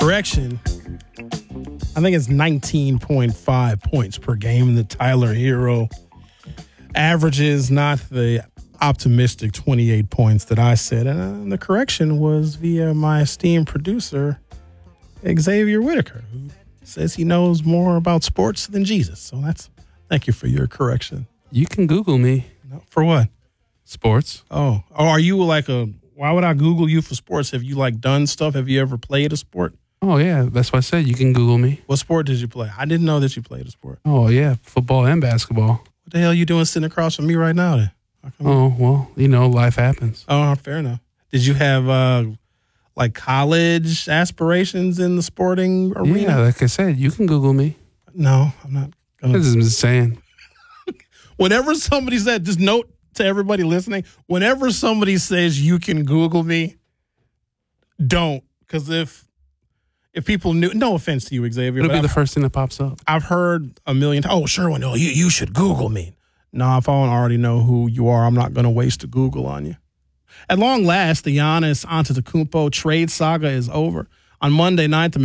Correction. I think it's 19.5 points per game that Tyler Hero averages, not the optimistic 28 points that I said. And the correction was via my esteemed producer, Xavier Whitaker, who says he knows more about sports than Jesus. So thank you for your correction. You can Google me. No, for what? Sports. Oh, are you why would I Google you for sports? Have you done stuff? Have you ever played a sport? Oh, yeah. That's what I said. You can Google me. What sport did you play? I didn't know that you played a sport. Oh, yeah. Football and basketball. What the hell are you doing sitting across from me right now then? Oh, well, life happens. Oh, fair enough. Did you have college aspirations in the sporting arena? Yeah, like I said, you can Google me. No, I'm not going to. I'm just saying. Whenever somebody said, just note to everybody listening, whenever somebody says you can Google me, don't. Because if people knew, no offense to you, Xavier. It'll be the first thing that pops up. I've heard a million times, Sherwin, no, you should Google me. No, if I don't already know who you are, I'm not going to waste a Google on you. At long last, the Giannis Antetokounmpo trade saga is over. On Monday night, the